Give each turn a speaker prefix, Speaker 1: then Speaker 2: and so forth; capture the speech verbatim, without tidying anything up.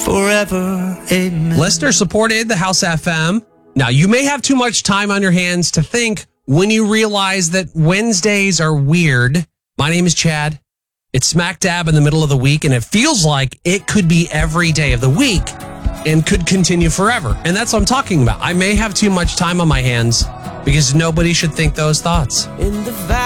Speaker 1: forever. Amen.
Speaker 2: Listener supported the House F M. Now, you may have too much time on your hands to think when you realize that Wednesdays are weird. My name is Chad. It's smack dab in the middle of the week, and it feels like it could be every day of the week and could continue forever. And that's what I'm talking about. I may have too much time on my hands because nobody should think those thoughts.
Speaker 1: In the